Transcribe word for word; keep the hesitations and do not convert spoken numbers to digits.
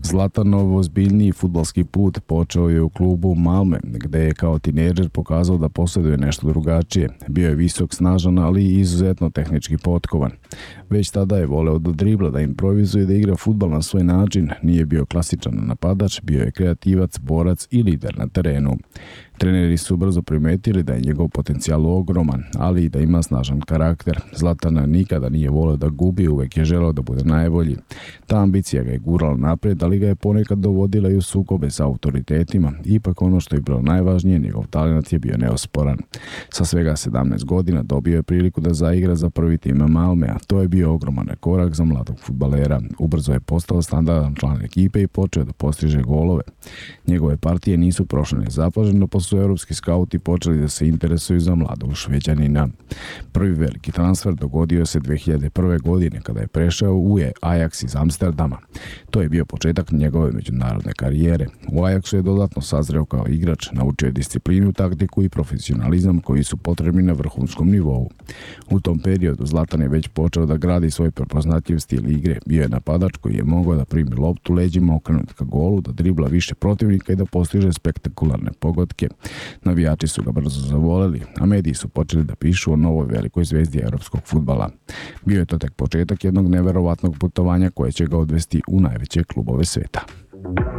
Zlatanov ozbiljniji fudbalski put počeo je u klubu Malme, gde je kao tinejdžer pokazao da posjeduje nešto drugačije. Bio je visok, snažan, ali i izuzetno tehnički potkovan. Već tada je voleo da dribla, da improvizuje, da igra fudbal na svoj način. Nije bio klasičan napadač, bio je kreativac, borac i lider na terenu. Treneri su brzo primetili da je njegov potencijal ogroman, ali i da ima snažan karakter. Zlatan nikada nije voleo da gubi, uvek je želeo da bude najbolji. Ta ambicija ga je gurala napred, ali ga je ponekad dovodila i u sukobe sa autoritetima. Ipak ono što je bilo najvažnije, njegov talent je bio neosporan. Sa svega sedamnaest godina dobio je priliku da zaigra za prvi tim Malme, a to je bio ogroman korak za mladog fudbalera. Ubrzo je postao standardan član ekipe i počeo da postiže golove. Njegove partije nisu prošle nezapaženo, pa su evropski skauti počeli da se interesuju za mladog Šveđanina. Prvi veliki transfer dogodio se dve hiljade prve. godine kada je prešao u Ajax iz Amsterdama. To je bio početak njegove međunarodne karijere. U Ajaxu je dodatno sazreo kao igrač, naučio je disciplinu, taktiku i profesionalizam koji su potrebni na vrhunskom nivou. U tom periodu Zlatan je već počeo da gradi svoj prepoznatljiv stil igre. Bio je napadač koji je mogao da primi loptu leđima, okrenut ka golu, da dribla više protivnika i da postiže spektakularne pogodke. Navijači su ga brzo zavoleli, a mediji su počeli da pišu o novoj velikoj zvezdi evropskog fudbala. Bio je to tek početak jednog neverovatnog putovanja koje će ga odvesti u najveće klubove sveta.